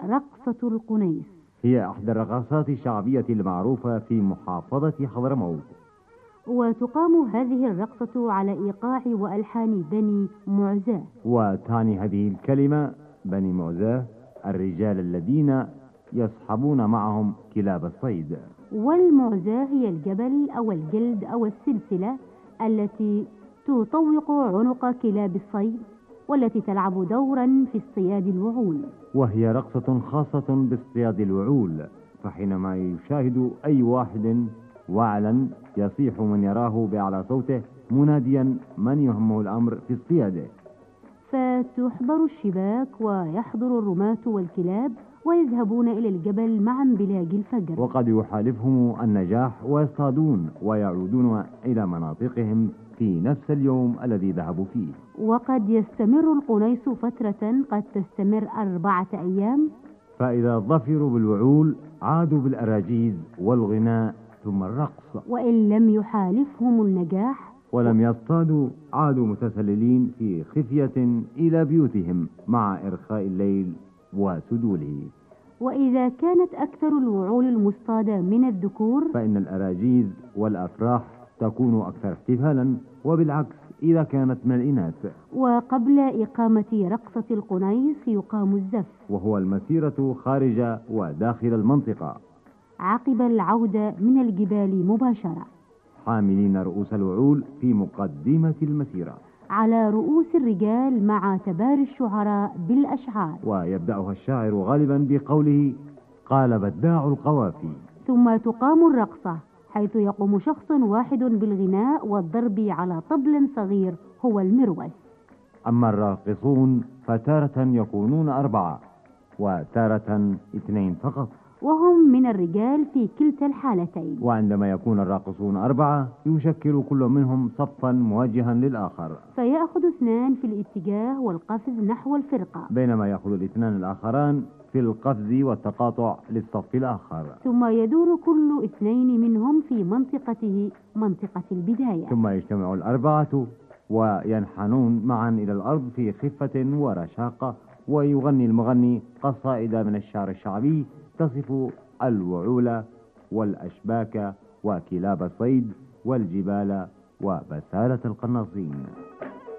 رقصة القنيس. هي إحدى الرقصات الشعبية المعروفة في محافظة حضرموت، وتقام هذه الرقصة على إيقاع وألحان بني معزاه. وتعني هذه الكلمة بني معزاه الرجال الذين يصحبون معهم كلاب الصيد. والمعزاه هي الجبل أو الجلد أو السلسلة التي تطوق عنق كلاب الصيد، والتي تلعب دورا في اصطياد الوعول. وهي رقصة خاصة باصطياد الوعول، فحينما يشاهد أي واحد وعلا يصيح من يراه بأعلى صوته مناديا من يهمه الأمر في اصطياده. فتحضر الشباك ويحضر الرماة والكلاب ويذهبون إلى الجبل مع انبلاج الفجر، وقد يحالفهم النجاح ويصطادون ويعودون إلى مناطقهم في نفس اليوم الذي ذهبوا فيه. وقد يستمر القنيس فترة قد تستمر 4 أيام. فإذا ظفروا بالوعول عادوا بالأراجيز والغناء ثم الرقص، وإن لم يحالفهم النجاح ولم يصطادوا عادوا متسللين في خفية إلى بيوتهم مع إرخاء الليل وسدوله. وإذا كانت أكثر الوعول المصطادة من الذكور فإن الأراجيز والأفراح تكون أكثر احتفالا، وبالعكس إذا كانت من الإناث. وقبل إقامة رقصة القنيس يقام الزف، وهو المسيرة خارج وداخل المنطقة عقب العودة من الجبال مباشرة، حاملين رؤوس الوعول في مقدمة المسيرة على رؤوس الرجال مع تباري الشعراء بالأشعار. ويبدأها الشاعر غالبا بقوله قال بداع القوافي. ثم تقام الرقصة حيث يقوم شخص واحد بالغناء والضرب على طبل صغير هو المروس. أما الراقصون فتارة يكونون 4 وتارة 2 فقط، وهم من الرجال في كلتا الحالتين. وعندما يكون الراقصون 4 يشكل كل منهم صفا موجها للآخر، فيأخذ 2 في الاتجاه والقفز نحو الفرقة، بينما يأخذ الاثنان الآخران في القفز والتقاطع للصف الآخر. ثم يدور كل 2 منهم في منطقته منطقة البداية، ثم يجتمع 4 وينحنون معا إلى الأرض في خفة ورشاقة، ويغني المغني قصائد من الشعر الشعبي تصف الوعول والأشباك وكلاب الصيد والجبال وبسالة القناصين.